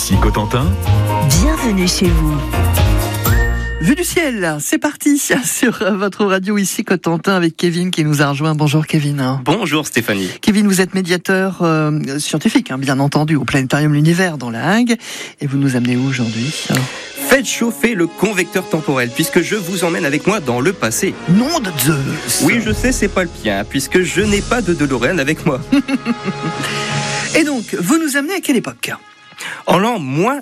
Ici Cotentin. Bienvenue chez vous. Vue du ciel, c'est parti sur votre radio ici Cotentin avec Kevin qui nous a rejoint. Bonjour Kevin. Bonjour Stéphanie. Kevin, vous êtes médiateur scientifique, bien entendu, au Planétarium L'Univers dans la Hague. Et vous nous amenez où aujourd'hui ? Faites chauffer le convecteur temporel puisque je vous emmène avec moi dans le passé. Nom de Zeus. Oui, je sais, c'est pas le pien puisque je n'ai pas de DeLorean avec moi. Et donc, vous nous amenez à quelle époque ? En l'an moins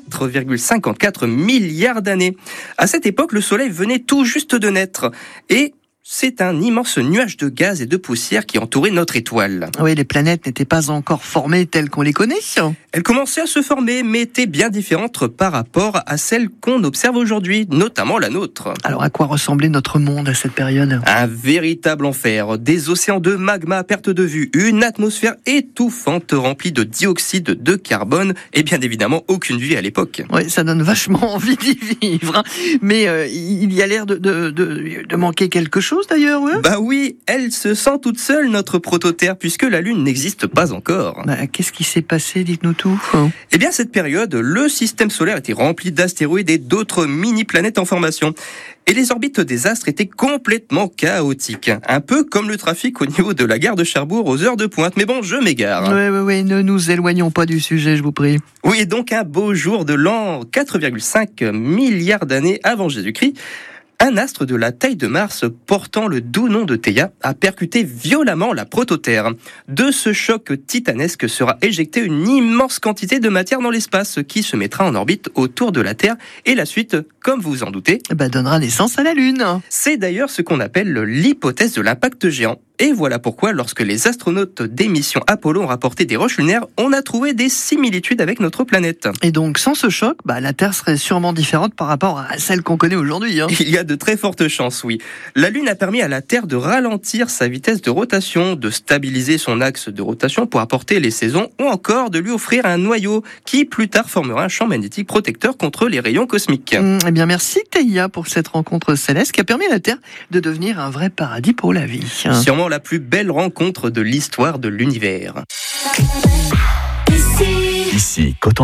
4,54 milliards d'années. À cette époque, le Soleil venait tout juste de naître. Et c'est un immense nuage de gaz et de poussière qui entourait notre étoile. Oui, les planètes n'étaient pas encore formées telles qu'on les connaît. Elles commençaient à se former, mais étaient bien différentes par rapport à celles qu'on observe aujourd'hui, notamment la nôtre. Alors, à quoi ressemblait notre monde à cette période ? Un véritable enfer, des océans de magma à perte de vue, une atmosphère étouffante remplie de dioxyde de carbone et bien évidemment aucune vie à l'époque. Oui, ça donne vachement envie d'y vivre. Mais il y a l'air de manquer quelque chose d'ailleurs. Ouais. Bah oui, elle se sent toute seule notre prototerre puisque la Lune n'existe pas encore. Qu'est-ce qui s'est passé ? Dites-nous tout. Eh bien, cette période, le système solaire était rempli d'astéroïdes et d'autres mini-planètes en formation. Et les orbites des astres étaient complètement chaotiques. Un peu comme le trafic au niveau de la gare de Cherbourg aux heures de pointe. Mais bon, je m'égare. Oui, ne nous éloignons pas du sujet, je vous prie. Oui, donc un beau jour de l'an 4,5 milliards d'années avant Jésus-Christ, un astre de la taille de Mars portant le doux nom de Theia a percuté violemment la prototerre. De ce choc titanesque sera éjectée une immense quantité de matière dans l'espace qui se mettra en orbite autour de la Terre et la suite, comme vous vous en doutez, donnera naissance à la Lune. C'est d'ailleurs ce qu'on appelle l'hypothèse de l'impact géant. Et voilà pourquoi, lorsque les astronautes des missions Apollo ont rapporté des roches lunaires, on a trouvé des similitudes avec notre planète. Et donc, sans ce choc, la Terre serait sûrement différente par rapport à celle qu'on connaît aujourd'hui. Il y a de très fortes chances, oui. La Lune a permis à la Terre de ralentir sa vitesse de rotation, de stabiliser son axe de rotation pour apporter les saisons, ou encore de lui offrir un noyau qui, plus tard, formera un champ magnétique protecteur contre les rayons cosmiques. Eh bien, merci Theia pour cette rencontre céleste qui a permis à la Terre de devenir un vrai paradis pour la vie. Sûrement la plus belle rencontre de l'histoire de l'univers. Ici Cotentin.